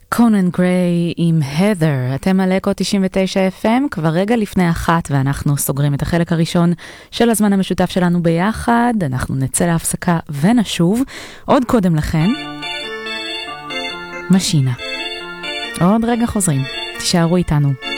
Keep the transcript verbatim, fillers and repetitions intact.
קונן גריי עם Heather. אתם על אקו תשעים ותשע אף אם, כבר רגע לפני אחת, ואנחנו סוגרים את החלק הראשון של הזמן המשותף שלנו ביחד. אנחנו נצא להפסקה ונשוב. עוד קודם לכן, משינה. עוד רגע חוזרים. תישארו איתנו.